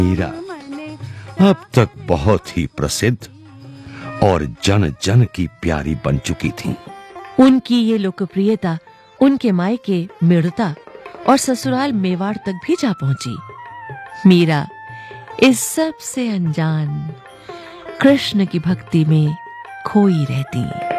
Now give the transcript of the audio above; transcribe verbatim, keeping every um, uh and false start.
मीरा अब तक बहुत ही प्रसिद्ध और जन जन की प्यारी बन चुकी थी। उनकी ये लोकप्रियता उनके मायके मेड़ता और ससुराल मेवाड़ तक भी जा पहुंची। मीरा इस सब से अनजान कृष्ण की भक्ति में खोई रहती।